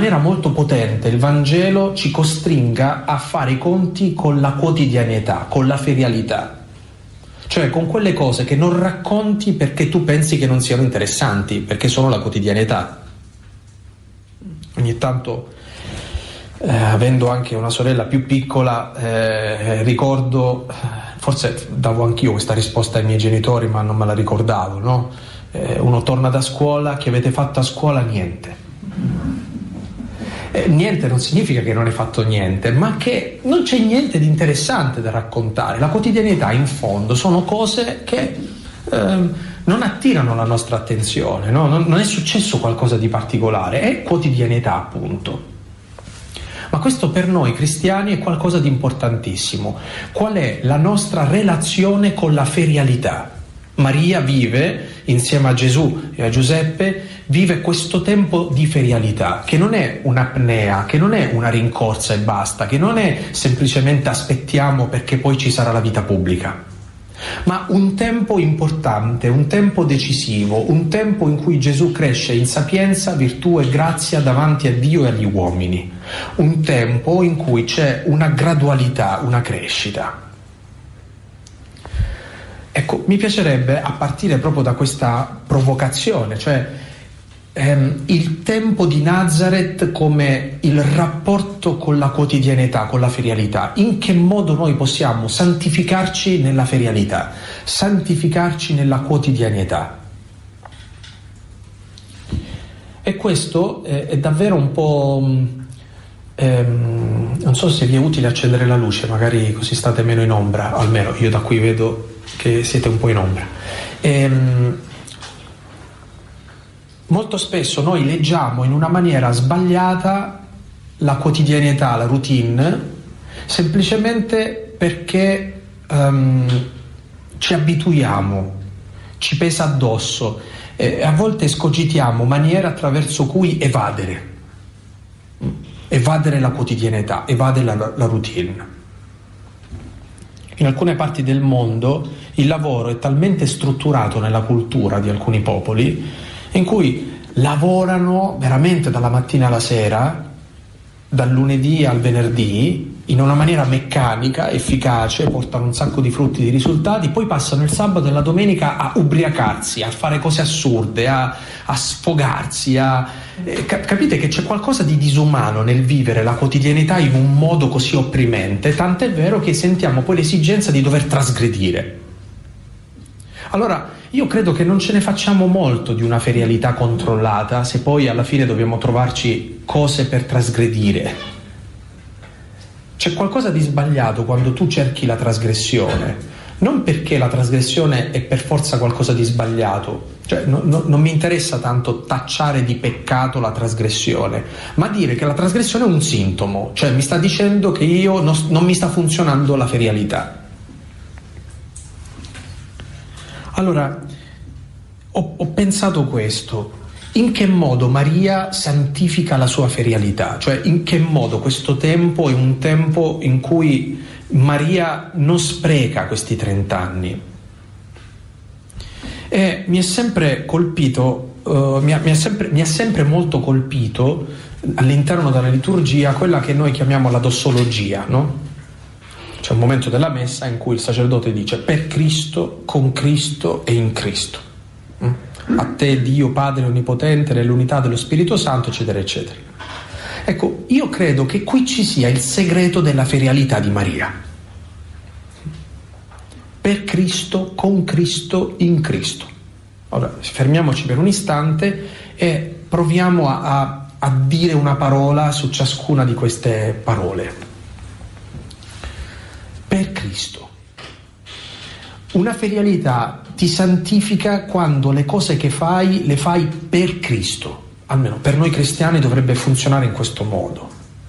maniera molto potente il Vangelo ci costringa a fare i conti con la quotidianità, con la ferialità. Cioè con quelle cose che non racconti perché tu pensi che non siano interessanti, perché sono la quotidianità. Ogni tanto, avendo anche una sorella più piccola, ricordo, forse davo anch'io questa risposta ai miei genitori ma non me la ricordavo, no? Uno torna da scuola, che avete fatto a scuola? Niente. Niente non significa che non hai fatto niente, ma che non c'è niente di interessante da raccontare. La quotidianità, in fondo, sono cose che non attirano la nostra attenzione, no? Non è successo qualcosa di particolare, è quotidianità, appunto. Ma questo per noi cristiani è qualcosa di importantissimo. Qual è la nostra relazione con la ferialità? Maria vive, insieme a Gesù e a Giuseppe, vive questo tempo di ferialità, che non è un'apnea, che non è una rincorsa e basta, che non è semplicemente aspettiamo perché poi ci sarà la vita pubblica, ma un tempo importante, un tempo decisivo, un tempo in cui Gesù cresce in sapienza, virtù e grazia davanti a Dio e agli uomini, un tempo in cui c'è una gradualità, una crescita. Ecco, mi piacerebbe, a partire proprio da questa provocazione, cioè il tempo di Nazareth come il rapporto con la quotidianità, con la ferialità. In che modo noi possiamo santificarci nella ferialità, santificarci nella quotidianità? E questo è davvero un po'... non so se vi è utile accendere la luce, magari così state meno in ombra, almeno io da qui vedo che siete un po' in ombra. Molto spesso noi leggiamo in una maniera sbagliata la quotidianità, la routine, semplicemente perché ci abituiamo, ci pesa addosso, a volte escogitiamo maniere attraverso cui evadere la quotidianità, evadere la routine. In alcune parti del mondo il lavoro è talmente strutturato nella cultura di alcuni popoli in cui lavorano veramente dalla mattina alla sera, dal lunedì al venerdì, in una maniera meccanica, efficace, portano un sacco di frutti, di risultati, poi passano il sabato e la domenica a ubriacarsi, a fare cose assurde, a sfogarsi, capite che c'è qualcosa di disumano nel vivere la quotidianità in un modo così opprimente, tant'è vero che sentiamo poi l'esigenza di dover trasgredire. Allora, io credo che non ce ne facciamo molto di una ferialità controllata se poi alla fine dobbiamo trovarci cose per trasgredire. C'è qualcosa di sbagliato quando tu cerchi la trasgressione, non perché la trasgressione è per forza qualcosa di sbagliato, cioè non mi interessa tanto tacciare di peccato la trasgressione, ma dire che la trasgressione è un sintomo, cioè mi sta dicendo che io non mi sta funzionando la ferialità. Allora, ho pensato questo: in che modo Maria santifica la sua ferialità? Cioè, in che modo questo tempo è un tempo in cui Maria non spreca questi 30 anni? E mi è sempre colpito, mi ha sempre molto colpito all'interno della liturgia quella che noi chiamiamo la dossologia, no? C'è un momento della messa in cui il sacerdote dice: per Cristo, con Cristo e in Cristo. A te Dio Padre Onnipotente, nell'unità dello Spirito Santo, eccetera, eccetera. Ecco, io credo che qui ci sia il segreto della ferialità di Maria. Per Cristo, con Cristo, in Cristo. Ora, fermiamoci per un istante e proviamo a dire una parola su ciascuna di queste parole. Per Cristo. Una ferialità ti santifica quando le cose che fai le fai per Cristo. Almeno per noi cristiani dovrebbe funzionare in questo modo.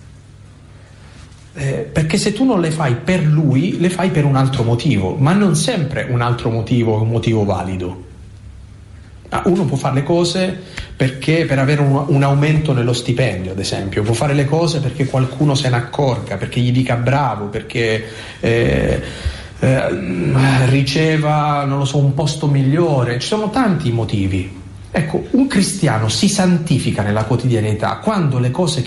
Perché se tu non le fai per Lui, le fai per un altro motivo, ma non sempre un altro motivo è un motivo valido. Uno può fare le cose perché per avere un aumento nello stipendio, ad esempio, può fare le cose perché qualcuno se ne accorga, perché gli dica bravo, perché riceva, non lo so, un posto migliore. Ci sono tanti motivi. Ecco, un cristiano si santifica nella quotidianità quando le cose